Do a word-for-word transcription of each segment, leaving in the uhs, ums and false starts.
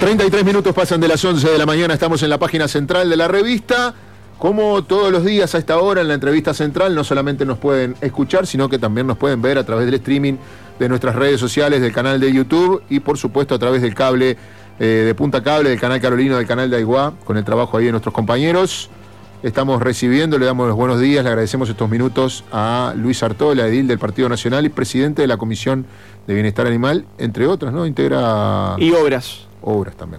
treinta y tres minutos pasan de las once de la mañana, estamos en la página central de la revista. Como todos los días a esta hora en la entrevista central, no solamente nos pueden escuchar, sino que también nos pueden ver a través del streaming de nuestras redes sociales, del canal de YouTube y por supuesto a través del cable eh, de Punta Cable, del canal Carolino, del canal de Aiguá, con el trabajo ahí de nuestros compañeros. Estamos recibiendo, le damos los buenos días, le agradecemos estos minutos a Luis Artola, edil del Partido Nacional y presidente de la Comisión de Bienestar Animal, entre otras, ¿no? Integra... Y obras. Obras también.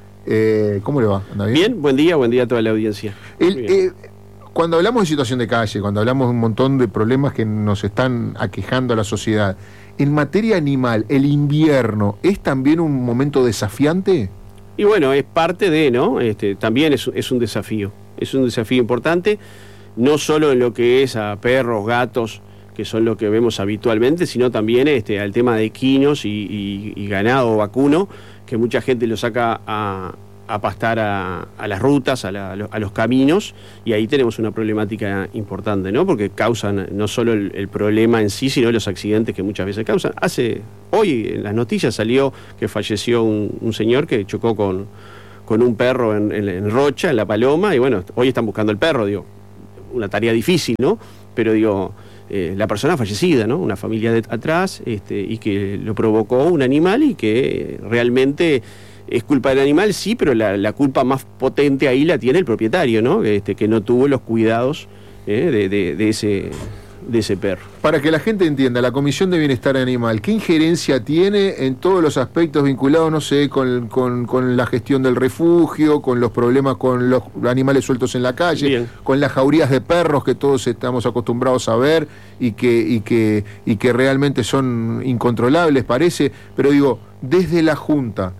Eh, ¿Cómo le va? ¿Anda bien? Bien, buen día, buen día a toda la audiencia. El, eh, cuando hablamos de situación de calle, cuando hablamos de un montón de problemas que nos están aquejando a la sociedad, en materia animal, ¿el invierno es también un momento desafiante? Y bueno, es parte de, ¿no? Este, también es, es un desafío, es un desafío importante, no solo en lo que es a perros, gatos, que son lo que vemos habitualmente, sino también este, al tema de equinos y, y, y ganado vacuno, que mucha gente lo saca a, a pastar a, a las rutas, a, la, a los caminos, y ahí tenemos una problemática importante, ¿no? Porque causan no solo el, el problema en sí, sino los accidentes que muchas veces causan. Hace, hoy en las noticias salió que falleció un, un señor que chocó con, con un perro en, en, en Rocha, en La Paloma, y bueno, hoy están buscando el perro, digo, una tarea difícil, ¿no? Pero digo... Eh, la persona fallecida, ¿no? Una familia de atrás, este, y que lo provocó un animal y que realmente es culpa del animal, sí, pero la, la culpa más potente ahí la tiene el propietario, ¿no? Este, que no tuvo los cuidados eh, de, de, de, ese, de ese perro. Para que la gente entienda, la Comisión de Bienestar Animal, ¿qué injerencia tiene en todos los aspectos vinculados, no sé, con, con, con la gestión del refugio, con los problemas con los animales sueltos en la calle, Bien. con las jaurías de perros que todos estamos acostumbrados a ver y que, y que, y que realmente son incontrolables, parece? Pero digo, desde la Junta,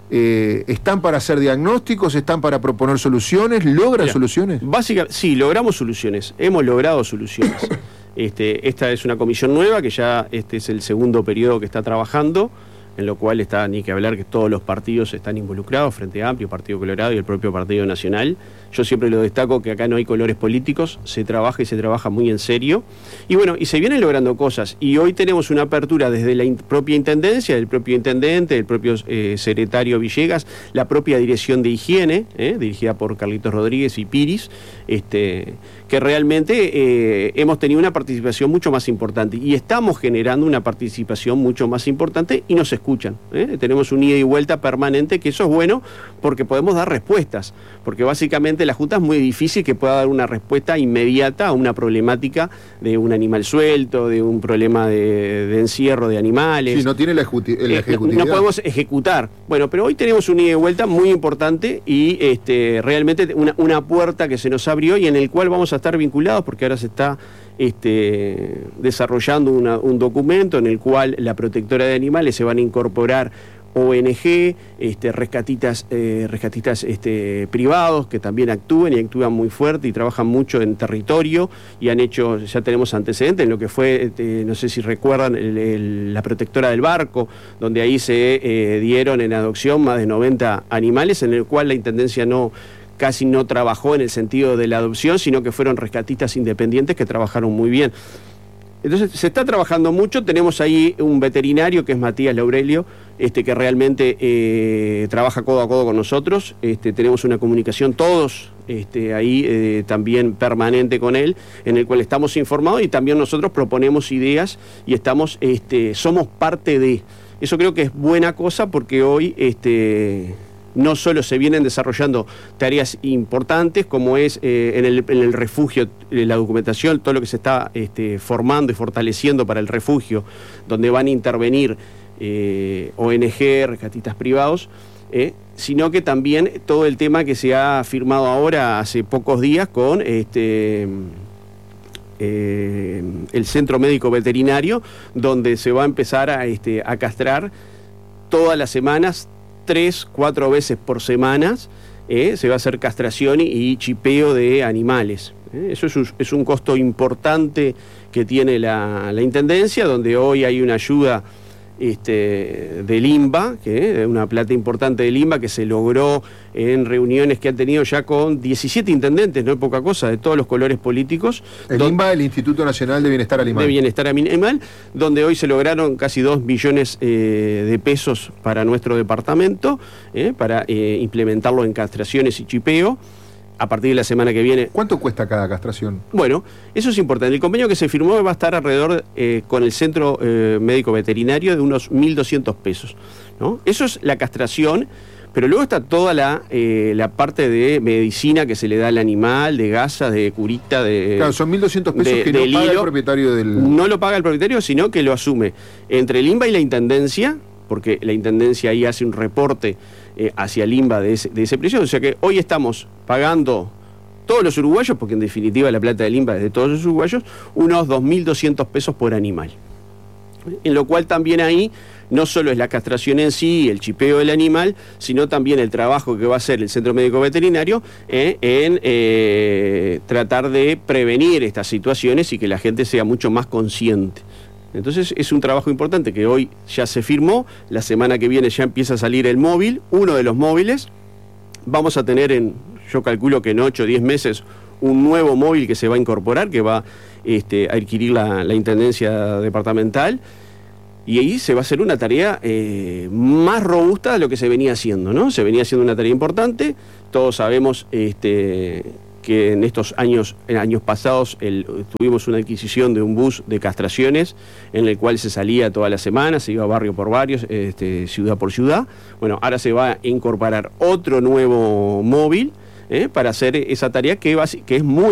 eh, ¿están para hacer diagnósticos? ¿Están para proponer soluciones? ¿Logran Mira, soluciones? Básicamente, sí, logramos soluciones, hemos logrado soluciones. Este, esta es una comisión nueva que ya este es el segundo periodo que está trabajando, en lo cual está ni que hablar que todos los partidos están involucrados, Frente Amplio, Partido Colorado y el propio Partido Nacional. Yo siempre lo destaco que acá no hay colores políticos, se trabaja y se trabaja muy en serio. Y bueno, y se vienen logrando cosas. Y hoy tenemos una apertura desde la in- propia Intendencia, del propio Intendente, del propio eh, Secretario Villegas, la propia Dirección de Higiene, eh, dirigida por Carlitos Rodríguez y Piris, este, que realmente eh, hemos tenido una participación mucho más importante. Y estamos generando una participación mucho más importante y nos escuchan. ¿eh? Tenemos un ida y vuelta permanente, que eso es bueno porque podemos dar respuestas, porque básicamente la Junta es muy difícil que pueda dar una respuesta inmediata a una problemática de un animal suelto, de un problema de, de encierro de animales. Sí, no tiene la, ejecuti- la ejecutividad. Eh, no, no podemos ejecutar. Bueno, pero hoy tenemos un ida y vuelta muy importante y este, realmente una, una puerta que se nos abrió y en el cual vamos a estar vinculados porque ahora se está este, desarrollando una, un documento en el cual la protectora de animales se van a incorporar O N G, este, rescatistas, eh, rescatistas este, privados que también actúan y actúan muy fuerte y trabajan mucho en territorio y han hecho, ya tenemos antecedentes en lo que fue, este, no sé si recuerdan, el, el, la protectora del barco, donde ahí se eh, dieron en adopción más de noventa animales, en el cual la Intendencia no casi no trabajó en el sentido de la adopción, sino que fueron rescatistas independientes que trabajaron muy bien. Entonces se está trabajando mucho, tenemos ahí un veterinario que es Matías Laurelio, este, que realmente eh, trabaja codo a codo con nosotros, este, tenemos una comunicación todos este, ahí eh, también permanente con él, en el cual estamos informados y también nosotros proponemos ideas y estamos, este, somos parte de. Eso creo que es buena cosa porque hoy... Este, no solo se vienen desarrollando tareas importantes como es eh, en, el, en el refugio, eh, la documentación, todo lo que se está este, formando y fortaleciendo para el refugio, donde van a intervenir eh, O N G, rescatistas privados, eh, sino que también todo el tema que se ha firmado ahora hace pocos días con este, eh, el Centro Médico Veterinario, donde se va a empezar a, este, a castrar todas las semanas, tres, cuatro veces por semana, eh, se va a hacer castración y, y chipeo de animales. Eh. Eso es un, es un costo importante que tiene la, la Intendencia, donde hoy hay una ayuda Este, del INBA, que es una plata importante del INBA que se logró en reuniones que han tenido ya con diecisiete intendentes, no es poca cosa, de todos los colores políticos. El donde, INBA, el Instituto Nacional de Bienestar Animal. De Bienestar Animal, donde hoy se lograron casi dos millones eh, de pesos para nuestro departamento, eh, para eh, implementarlo en castraciones y chipeo. A partir de la semana que viene. ¿Cuánto cuesta cada castración? Bueno, eso es importante. El convenio que se firmó va a estar alrededor eh, con el Centro eh, Médico Veterinario de unos mil doscientos pesos, ¿no? Eso es la castración, pero luego está toda la, eh, la parte de medicina que se le da al animal, de gasas, de curita, de... Claro, son mil doscientos pesos de, que no paga el propietario del... No lo paga el propietario, sino que lo asume entre el INBA y la Intendencia, porque la Intendencia ahí hace un reporte eh, hacia el INBA de ese, de ese precio. O sea que hoy estamos pagando todos los uruguayos, porque en definitiva la plata del INBA es de todos los uruguayos, unos dos mil doscientos pesos por animal. En lo cual también ahí no solo es la castración en sí, el chipeo del animal, sino también el trabajo que va a hacer el Centro Médico Veterinario eh, en eh, tratar de prevenir estas situaciones y que la gente sea mucho más consciente. Entonces es un trabajo importante que hoy ya se firmó, la semana que viene ya empieza a salir el móvil, uno de los móviles. Vamos a tener en, yo calculo que en ocho o diez meses, un nuevo móvil que se va a incorporar, que va este, a adquirir la, la Intendencia Departamental, y ahí se va a hacer una tarea eh, más robusta de lo que se venía haciendo, ¿no? Se venía haciendo una tarea importante, todos sabemos... Este, que en estos años, en años pasados el, tuvimos una adquisición de un bus de castraciones en el cual se salía toda la semana, se iba barrio por barrio, este, ciudad por ciudad. Bueno, ahora se va a incorporar otro nuevo móvil eh, para hacer esa tarea que, va, que es muy